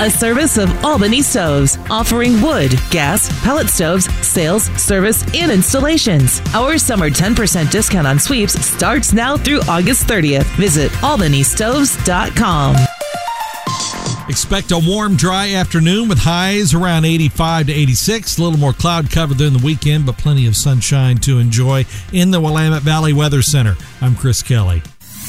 a service of Albany Stoves, offering wood, gas, pellet stoves, sales, service, and installations. Our summer 10% discount on sweeps starts now through August 30th. Visit albanystoves.com. Expect a warm, dry afternoon with highs around 85 to 86. A little more cloud cover during the weekend, but plenty of sunshine to enjoy in the Willamette Valley Weather Center. I'm Chris Kelly.